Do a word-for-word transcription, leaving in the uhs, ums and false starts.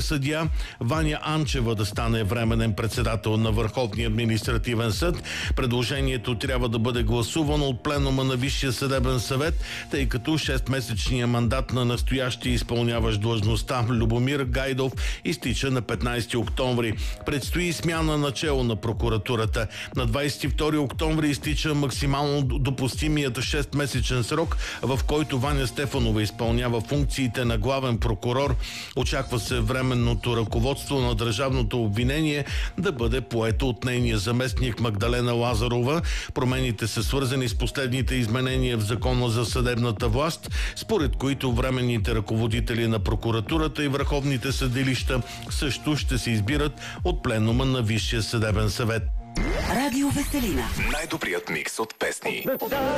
съдия Ваня Анчева да стане временен председател на Върховния административен съд. Предложението трябва да бъде гласувано от пленума на Висшия съдебен съвет, тъй като шестмесечният мандат на настоящия изпълняващ длъжността Любомир Гайдов изтича на петнайсети октомври. Предстои смяна на чело на прокуратурата. На двайсет и втори октомври изтича максимално допустимият шестмесечен срок, в който Ваня Стефанова изпълнява функциите на главен прокурор. Очаква се временното ръководство на държавното обвинение да бъде поето от нейния заместник Магдалена Лазарова. Промените са свързани с последните изменения в Закона за съдебната власт, според които временните ръководители на прокуратурата и върховните съдилища също ще се избират от пленума на Висшия съдебен съвет. Радио Веселина. Най-добрият микс от песни.